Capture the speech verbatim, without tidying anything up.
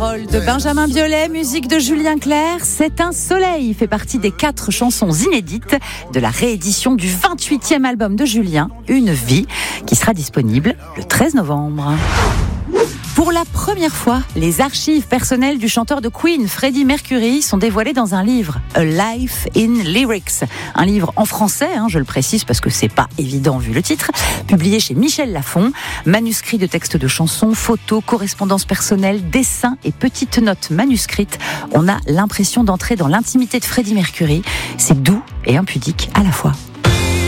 Paroles de Benjamin Biolay, musique de Julien Clerc. C'est un soleil fait partie des quatre chansons inédites de la réédition du vingt-huitième album de Julien, Une vie, qui sera disponible le treize novembre. Pour la première fois, les archives personnelles du chanteur de Queen, Freddie Mercury, sont dévoilées dans un livre, A Life in Lyrics. Un livre en français, hein, je le précise parce que c'est pas évident vu le titre, publié chez Michel Lafon. Manuscrits de textes de chansons, photos, correspondances personnelles, dessins et petites notes manuscrites. On a l'impression d'entrer dans l'intimité de Freddie Mercury. C'est doux et impudique à la fois.